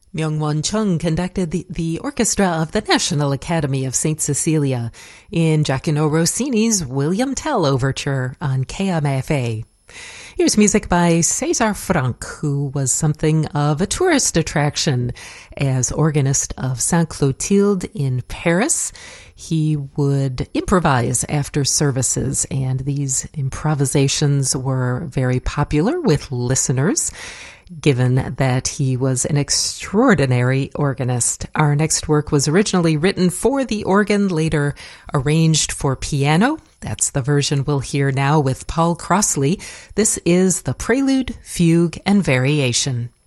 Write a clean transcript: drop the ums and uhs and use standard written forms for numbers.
Myung-won Chung conducted the orchestra of the National Academy of St. Cecilia in Giacomo Rossini's William Tell Overture on KMFA. Here's music by César Franck, who was something of a tourist attraction as organist of Sainte-Clotilde in Paris. He would improvise after services, and these improvisations were very popular with listeners, given that he was an extraordinary organist. Our next work was originally written for the organ, later arranged for piano. That's the version we'll hear now with Paul Crossley. This is the Prelude, Fugue, and Variation.